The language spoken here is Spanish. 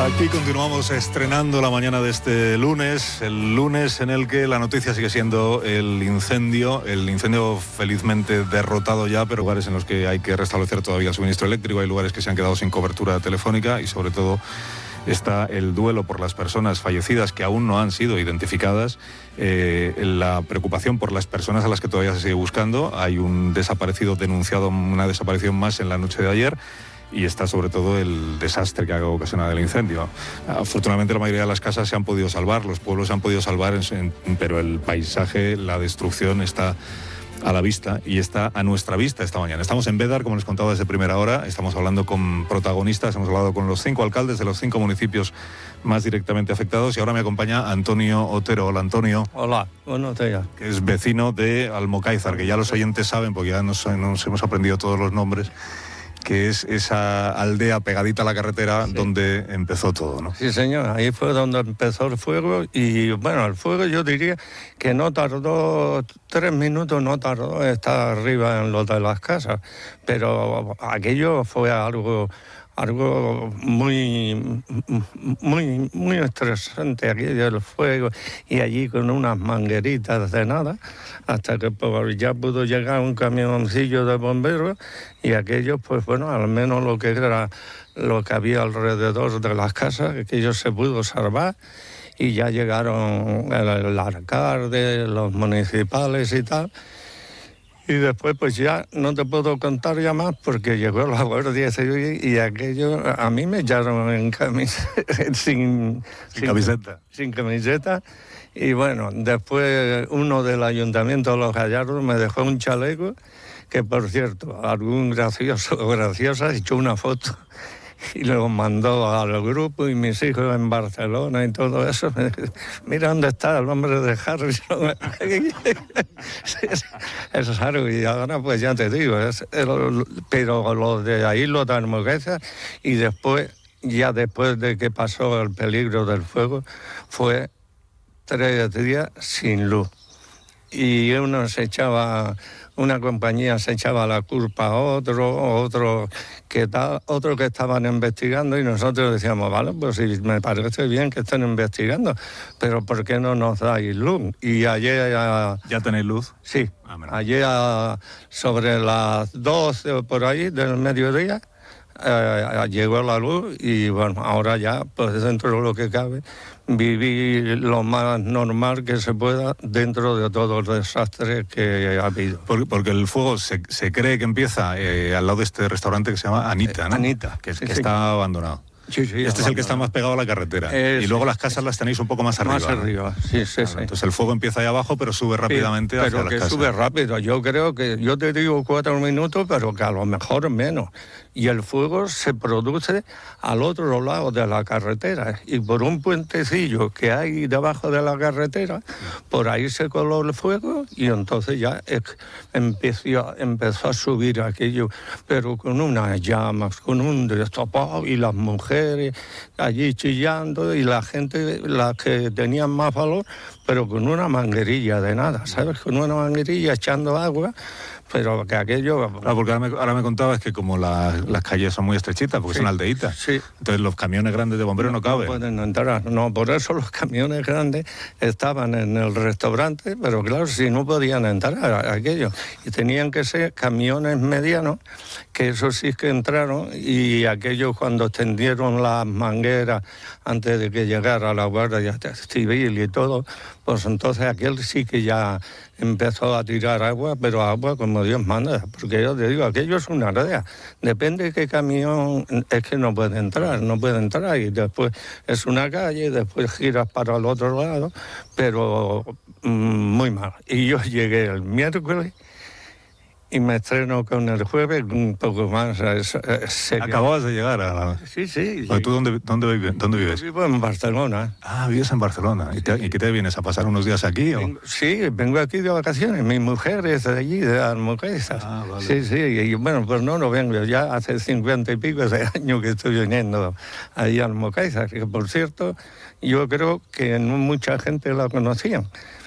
Aquí continuamos estrenando la mañana de este lunes, el lunes en el que la noticia sigue siendo el incendio felizmente derrotado ya, pero lugares en los que hay que restablecer todavía el suministro eléctrico, hay lugares que se han quedado sin cobertura telefónica y sobre todo está el duelo por las personas fallecidas que aún no han sido identificadas, la preocupación por las personas a las que todavía se sigue buscando. Hay un desaparecido denunciado, una desaparición más en la noche de ayer. Y está sobre todo el desastre que ha ocasionado el incendio. Afortunadamente la mayoría de las casas se han podido salvar, los pueblos se han podido salvar, pero el paisaje, la destrucción está a la vista y está a nuestra vista esta mañana. Estamos en Bédar, como les contaba desde primera hora, estamos hablando con protagonistas, hemos hablado con los 5 alcaldes de los 5 municipios más directamente afectados y ahora me acompaña Antonio Otero. Hola, Antonio. Hola, buenos días. Que es vecino de Almocáizar, que ya los oyentes saben porque ya nos hemos aprendido todos los nombres, que es esa aldea pegadita a la carretera, sí, donde empezó todo, ¿no? Sí, señor, ahí fue donde empezó el fuego y, bueno, el fuego yo diría que no tardó 3 minutos, no tardó estar arriba en lo de las casas, pero aquello fue algo muy estresante, aquello del fuego, y allí con unas mangueritas de nada, hasta que pues, ya pudo llegar un camioncillo de bomberos y aquello, pues bueno, al menos lo que había alrededor de las casas, aquello se pudo salvar. Y ya llegaron el alcalde, los municipales y tal. Y después pues ya no te puedo contar ya más porque llegó la Guardia Civil y aquello a mí me echaron en sin camiseta. Y bueno, después uno del Ayuntamiento de Los Gallardos me dejó un chaleco que, por cierto, algún gracioso o graciosa echó una foto y lo mandó al grupo y mis hijos en Barcelona y todo eso. Mira dónde está el hombre de Harrison. Es raro y ahora pues ya te digo, pero lo de ahí lo de Almocáizar y después de que pasó el peligro del fuego, fue 3 días sin luz. Y una compañía se echaba la culpa a otro que estaban investigando y nosotros decíamos, vale, pues sí, me parece bien que estén investigando, pero ¿por qué no nos dais luz? Y ayer... ¿Ya tenéis luz? Sí, ayer sobre las 12 o por ahí del mediodía llegó la luz y bueno, ahora ya, pues dentro de lo que cabe, viví lo más normal que se pueda dentro de todo el desastre que ha habido. Porque el fuego se cree que empieza al lado de este restaurante que se llama Anita, ¿no? Anita. Que está abandonado. Sí, este es el que está más pegado a la carretera. Y luego las casas las tenéis un poco más arriba. Más arriba, ¿no? Sí. Entonces el fuego empieza ahí abajo, pero sube rápidamente hacia las casas. Pero que sube rápido. Yo creo que, yo te digo 4 minutos, pero que a lo mejor menos. Y el fuego se produce al otro lado de la carretera. Y por un puentecillo que hay debajo de la carretera, por ahí se coló el fuego y entonces ya empezó a subir aquello, pero con unas llamas, con un destapado y las mujeres allí chillando y la gente, las que tenían más valor, pero con una manguerilla de nada, ¿sabes? Con una manguerilla echando agua, pero que aquello... porque ahora me contabas que como las calles son muy estrechitas, porque son aldeitas, sí. Entonces los camiones grandes de bomberos no caben. No pueden entrar, no, por eso los camiones grandes estaban en el restaurante, pero claro, si no podían entrar aquello. Y tenían que ser camiones medianos, que eso sí que entraron, y aquellos cuando extendieron las mangueras antes de que llegara la Guardia Civil y todo, pues entonces aquel sí que ya empezó a tirar agua, pero agua como Dios manda, porque yo te digo, aquello es una aldea, depende de qué camión, es que no puede entrar, y después es una calle, después giras para el otro lado, pero muy mal. Y yo llegué el miércoles y me estreno con el jueves un poco más. Acababas de llegar a la... Sí. ¿Tú dónde vives? Yo vivo en Barcelona. Ah, vives en Barcelona. ¿Y qué te vienes a pasar unos días aquí? Sí, vengo aquí de vacaciones. Mi mujer es de allí, de Almocáizar. Ah, vale. Sí, y bueno, pues no vengo. Ya hace 50 y pico de años que estoy viniendo ahí a Almocáizar, que por cierto, yo creo que no mucha gente la conocía.